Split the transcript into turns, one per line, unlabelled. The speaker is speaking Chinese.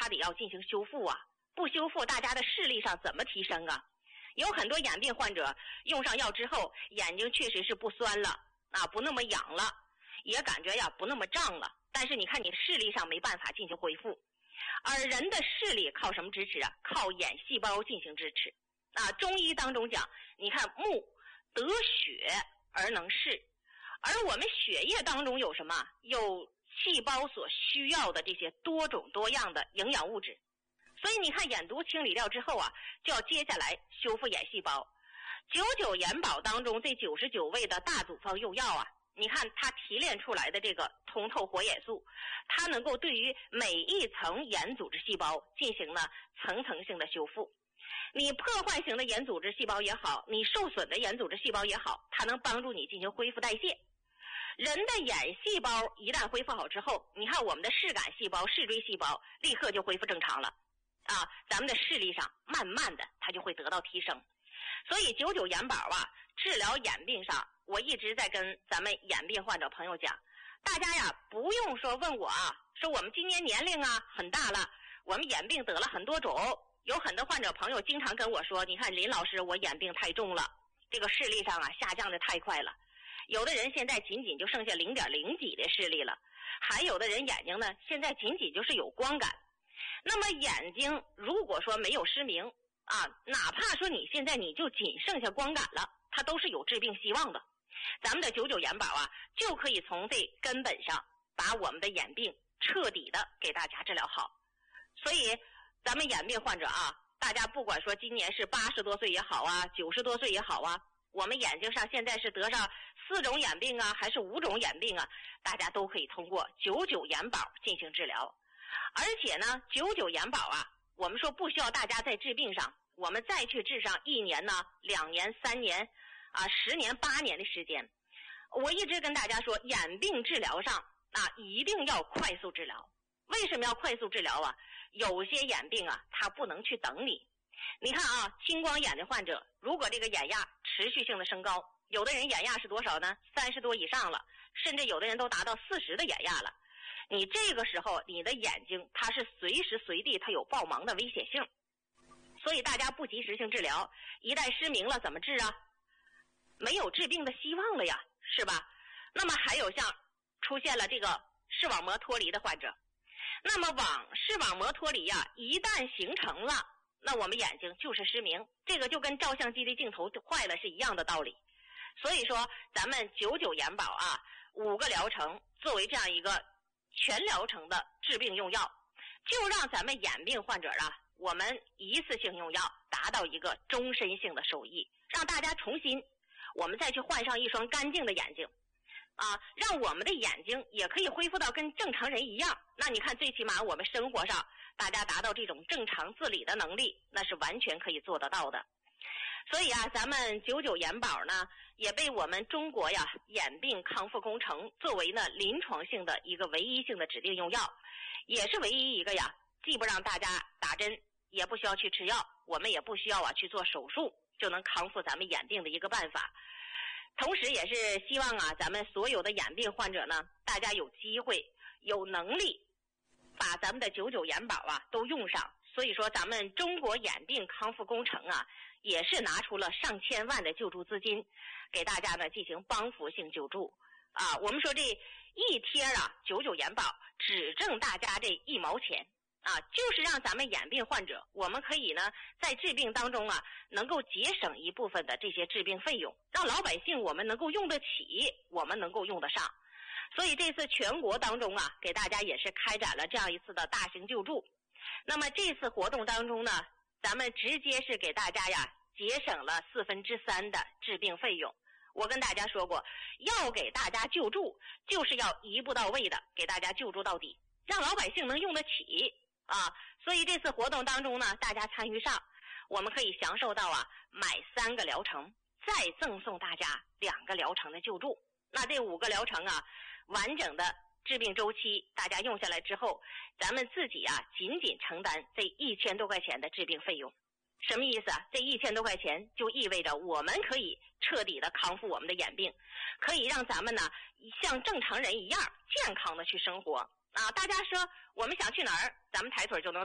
它得要进行修复啊，不修复大家的视力上怎么提升啊？有很多眼病患者用上药之后，眼睛确实是不酸了啊，不那么痒了，也感觉呀不那么胀了，但是你看你视力上没办法进行恢复。而人的视力靠什么支持啊？靠眼细胞进行支持啊。中医当中讲，你看目得血而能视，而我们血液当中有什么？有细胞所需要的这些多种多样的营养物质。所以你看眼毒清理掉之后啊，就要接下来修复眼细胞。99眼宝当中这99味的大组方用药啊，你看它提炼出来的这个通透活眼素，它能够对于每一层眼组织细胞进行了层层性的修复。你破坏型的眼组织细胞也好，你受损的眼组织细胞也好，它能帮助你进行恢复代谢。人的眼细胞一旦恢复好之后，你看我们的视感细胞、视锥细胞立刻就恢复正常了啊，咱们的视力上慢慢的它就会得到提升。所以99眼宝啊，治疗眼病上，我一直在跟咱们眼病患者朋友讲，大家呀不用说问我啊，说我们今年年龄啊很大了，我们眼病得了很多种，有很多患者朋友经常跟我说，你看林老师，我眼病太重了，这个视力上啊下降的太快了，有的人现在仅仅就剩下0.0几的视力了，还有的人眼睛呢现在仅仅就是有光感。那么眼睛如果说没有失明啊，哪怕说你现在你就仅剩下光感了，它都是有治病希望的。咱们的99眼宝啊，就可以从这根本上把我们的眼病彻底的给大家治疗好。所以咱们眼病患者啊，大家不管说今年是80多岁也好啊，90多岁也好啊，我们眼睛上现在是得上4种眼病啊，还是5种眼病啊，大家都可以通过99眼宝进行治疗。而且呢，99眼宝啊，我们说不需要大家在治病上，我们再去治上1年呢、2年、3年啊、10年、8年的时间。我一直跟大家说，眼病治疗上啊，一定要快速治疗。为什么要快速治疗啊？有些眼病啊，它不能去等你。你看啊，青光眼的患者，如果这个眼压持续性的升高，有的人眼压是多少呢？30多以上了，甚至有的人都达到40的眼压了。你这个时候你的眼睛它是随时随地它有爆盲的危险性，所以大家不及时性治疗，一旦失明了怎么治啊？没有治病的希望了呀，是吧？那么还有像出现了这个视网膜脱离的患者，那么视网膜脱离呀，一旦形成了，那我们眼睛就是失明，这个就跟照相机的镜头坏了是一样的道理。所以说咱们99眼宝啊，5个疗程作为这样一个全疗程的治病用药，就让咱们眼病患者啊，我们一次性用药达到一个终身性的受益，让大家重新我们再去换上一双干净的眼睛啊，让我们的眼睛也可以恢复到跟正常人一样。那你看最起码我们生活上大家达到这种正常自理的能力，那是完全可以做得到的。所以啊，咱们99眼宝呢，也被我们中国呀眼病康复工程作为呢临床性的一个唯一性的指定用药，也是唯一一个呀，既不让大家打针，也不需要去吃药，我们也不需要啊去做手术，就能康复咱们眼病的一个办法。同时也是希望啊，咱们所有的眼病患者呢，大家有机会有能力把咱们的99眼宝啊都用上。所以说咱们中国眼病康复工程啊，也是拿出了上千万的救助资金，给大家呢进行帮扶性救助啊。我们说这一贴啊99眼宝只挣大家这1毛钱啊，就是让咱们眼病患者，我们可以呢在治病当中啊，能够节省一部分的这些治病费用，让老百姓我们能够用得起，我们能够用得上。所以这次全国当中啊，给大家也是开展了这样一次的大型救助。那么这次活动当中呢，咱们直接是给大家呀节省了3/4的治病费用。我跟大家说过，要给大家救助，就是要一步到位的给大家救助到底，让老百姓能用得起啊。所以这次活动当中呢，大家参与上，我们可以享受到啊买3个疗程，再赠送大家2个疗程的救助。那这5个疗程啊，完整的治病周期大家用下来之后，咱们自己啊仅仅承担这1000多块钱的治病费用。什么意思啊？这1000多块钱就意味着我们可以彻底的康复我们的眼病，可以让咱们呢像正常人一样健康的去生活啊。大家说我们想去哪儿，咱们抬腿就能